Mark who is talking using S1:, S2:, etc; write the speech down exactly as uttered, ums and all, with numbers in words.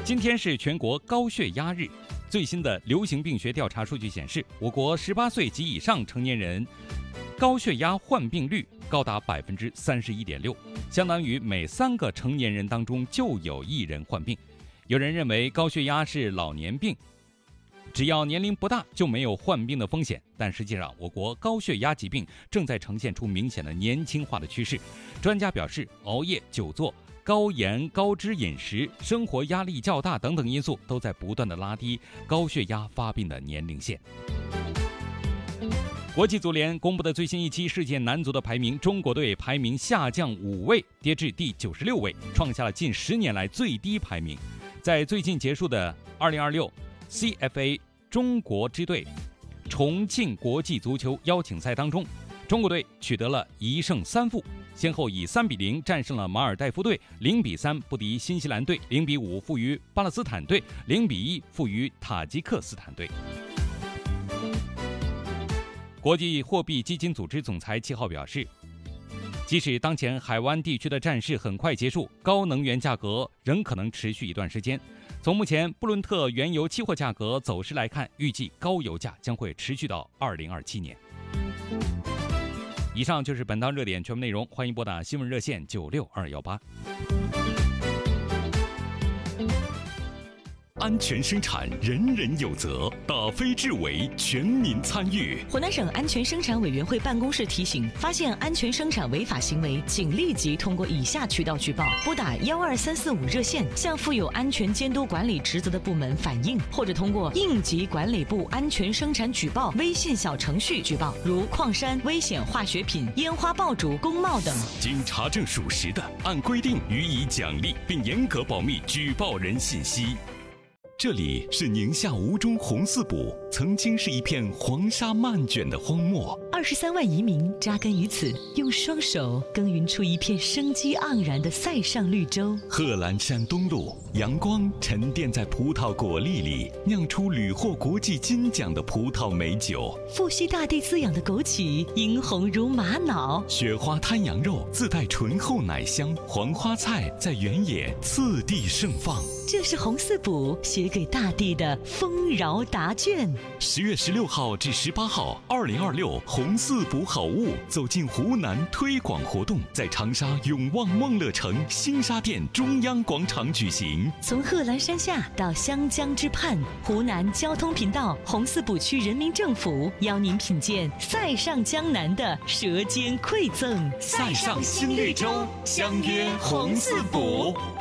S1: 今天是全国高血压日。最新的流行病学调查数据显示，我国十八岁及以上成年人高血压患病率高达百分之三十一点六，相当于每三个成年人当中就有一人患病。有人认为高血压是老年病，只要年龄不大就没有患病的风险，但实际上我国高血压疾病正在呈现出明显的年轻化的趋势。专家表示，熬夜、久坐、高盐高脂饮食、生活压力较大等等因素都在不断的拉低高血压发病的年龄线。国际足联公布的最新一期世界男足的排名，中国队排名下降五位，跌至第九十六位，创下了近十年来最低排名。在最近结束的二零二六 C F A 中国支队重庆国际足球邀请赛当中，中国队取得了一胜三负，先后以三比零战胜了马尔代夫队，零比三不敌新西兰队，零比五负于巴勒斯坦队，零比一负于塔吉克斯坦队。国际货币基金组织总裁七号表示，即使当前海湾地区的战事很快结束，高能源价格仍可能持续一段时间。从目前布伦特原油期货价格走势来看，预计高油价将会持续到二零二七年。以上就是本档热点全部内容，欢迎拨打新闻热线九六二一八。
S2: 安全生产，人人有责，打非治为，全民参与。
S3: 湖南省安全生产委员会办公室提醒：发现安全生产违法行为，请立即通过以下渠道举报：拨打幺二三四五热线，向负有安全监督管理职责的部门反映，或者通过应急管理部安全生产举报微信小程序举报，如矿山、危险化学品、烟花爆竹、工贸等。
S2: 经查证属实的，按规定予以奖励，并严格保密举报人信息。这里是宁夏吴中红四堡，曾经是一片黄沙漫卷的荒漠。
S3: 二十三万移民扎根于此，用双手耕耘出一片生机盎然的塞上绿洲。
S2: 贺兰山东麓，阳光沉淀在葡萄果粒里，酿出屡获国际金奖的葡萄美酒。
S3: 富硒大地滋养的枸杞，殷红如玛瑙。
S2: 雪花滩羊肉自带醇厚奶香，黄花菜在原野次第盛放。
S3: 这是红四堡写给大地的丰饶答卷。
S2: 十月十六号至十八号，二零二六红四堡好物走进湖南推广活动在长沙永旺梦乐城新沙店中央广场举行。
S3: 从贺兰山下到湘江之畔，湖南交通频道红四堡区人民政府邀您品鉴塞上江南的舌尖馈赠。
S2: 塞上新绿洲，相约红四堡。